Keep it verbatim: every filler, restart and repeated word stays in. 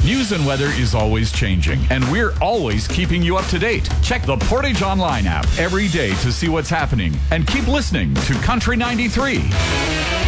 News and weather is always changing, and we're always keeping you up to date. Check the Portage Online app every day to see what's happening, and keep listening to Country ninety-three.